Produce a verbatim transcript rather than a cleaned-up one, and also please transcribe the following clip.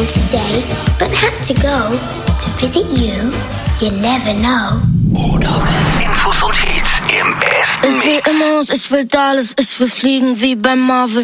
today, but had to go to visit you. You never know. Oder wenn Infos und Hits im besten Ich will Mix. Immos, ich will Dallas, ich will fliegen wie bei Marvel.